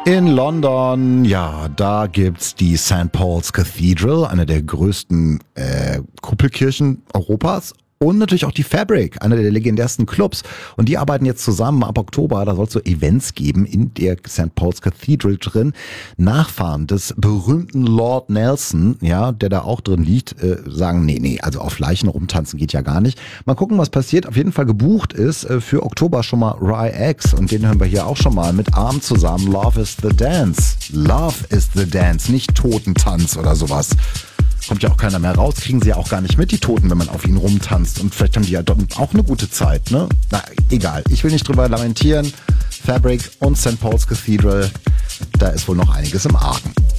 In London, ja, da gibt's die St. Paul's Cathedral, eine der größten Kuppelkirchen Europas. Und natürlich auch die Fabric, einer der legendärsten Clubs. Und die arbeiten jetzt zusammen ab Oktober. Da soll es so Events geben in der St. Paul's Cathedral drin. Nachfahren des berühmten Lord Nelson, ja, der da auch drin liegt, sagen, nee, also auf Leichen rumtanzen geht ja gar nicht. Mal gucken, was passiert. Auf jeden Fall gebucht ist für Oktober schon mal Rye-X. Und den hören wir hier auch schon mal mit Arm zusammen. Love is the Dance. Love is the Dance, nicht Totentanz oder sowas. Kommt ja auch keiner mehr raus, kriegen sie ja auch gar nicht mit, die Toten, wenn man auf ihnen rumtanzt. Und vielleicht haben die ja dort auch eine gute Zeit, ne? Na, egal. Ich will nicht drüber lamentieren. Fabric und St. Paul's Cathedral, da ist wohl noch einiges im Argen.